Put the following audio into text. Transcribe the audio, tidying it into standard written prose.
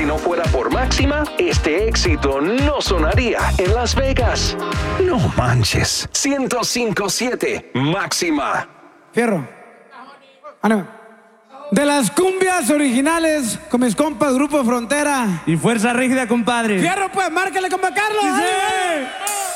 Si no fuera por Máxima, este éxito no sonaría en Las Vegas. No manches. 105.7 Máxima. Fierro. De las cumbias originales con mis compas Grupo Frontera y Fuerza Rígida, compadre. Fierro, pues, márcale, compa Carlos. ¡Sí!